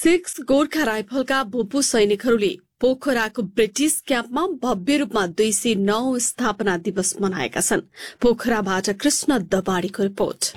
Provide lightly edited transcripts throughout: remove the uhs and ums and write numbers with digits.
6 Gorkha राइफलका भूपू सैनिकहरूले पोखराको British क्याम्पमा भव्य रूपमा 209 स्थापना दिवस मनाएका छन्। पोखराबाट कृष्ण दबाडीको रिपोर्ट।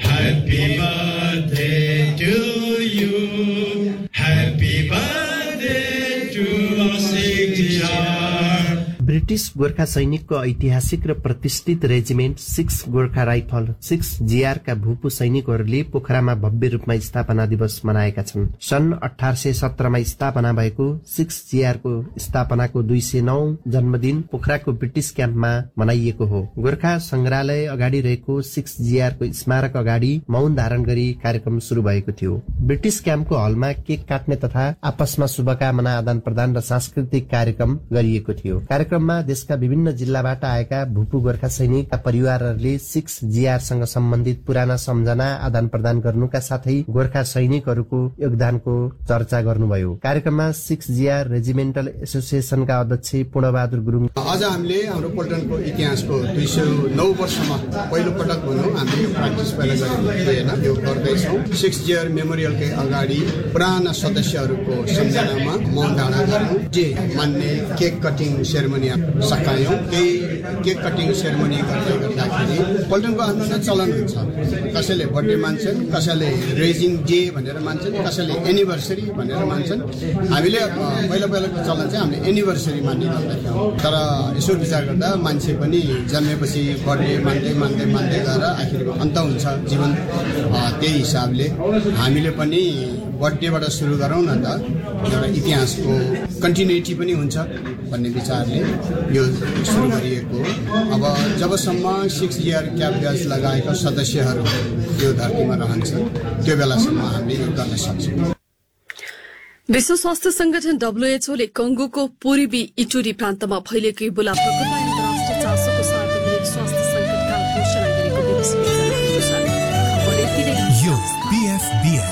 ब्रिटिश गोर्खा सैनिकको ऐतिहासिक र प्रतिष्ठित रेजिमेन्ट 6 गोर्खा राइफल 6 जीआर का भूपू सैनिकहरूले पोखरामा भव्य रूपमा स्थापना दिवस मनाएका छन्। सन् 1817 मा स्थापना भएको 6 जीआर को स्थापनाको 209 जन्मदिन पोखराको ब्रिटिश क्याम्पमा मनाइएको हो। गोर्खा संग्रहालय अगाडि रहेको 6 जीआर को स्मारक अगाडि मौन धारण गरी कार्यक्रम शुरू भएको थियो। ब्रिटिश क्याम्पको हलमा केक काट्ने तथा आपसमा शुभकामना आदान प्रदान र सांस्कृतिक कार्यक्रम गरिएको थियो। कार्यक्रममा देशका विभिन्न जिल्लाबाट आएका भूपू गोर्खा सैनिकका परिवारहरूले 6 जीआर सँग सम्बन्धित पुराना सम्झना आदान प्रदान गर्नुका साथै गोर्खा सैनिकहरूको योगदानको चर्चा गर्नुभयो। कार्यक्रममा 6 जीआर रेजिमेन्टल एसोसिएसनका अध्यक्ष पूर्णबहादुर गुरुङ आज हामीले हाम्रो पल्टनको इतिहासको 209 वर्षमा पहिलो पटक भनौं हामीले यो प्र्याक्टिस पहिला गरेको थिएन, यो गर्दैछौं। 6 जीआर मेमोरियलकै अगाडि पुराना सदस्यहरूको सम्झनामा मौन धारण गर्नु, जे मान्ने केक कटिङ सेरेमनी सकायौं। केही केक कटिङ सेरेमनी गर्दाखेरि पल्टनको आफ्नो नै चलन हुन्छ। कसैले बर्थडे मान्छन्, कसैले रेजिङ डे भनेर मान्छन्, कसैले एनिभर्सरी भनेर मान्छन्। हामीले पहिलाको चलन चाहिँ हामीले एनिभर्सरी मान्ने गर्दथ्यौं। तर यसो विचार गर्दा मान्छे पनि जन्मेपछि बर्थडे मान्दै गएर आखिरको अन्त हुन्छ जीवन। त्यही हिसाबले हामीले पनि बर्थडेबाट सुरु गरौँ न त, एउटा इतिहासको कन्टिन्युटी पनि हुन्छ भन्ने विचारले यो सुरु गरिएको। अब जबसम्म 6 जीआर क्याप ब्याज लगाएका सदस्यहरू यो धरतीमा रहन्छन् त्यो बेलासम्म हामीले यो गर्न सक्छौँ। विश्व स्वास्थ्य संगठन WHO ले कंगोको पूर्वी इटुरी प्रान्तमा फैलिएको इबोला प्रकोपलाई अन्तर्राष्ट्रिय चासोको साथ स्वास्थ्य संकटकाल घोषणा गरेको दिवस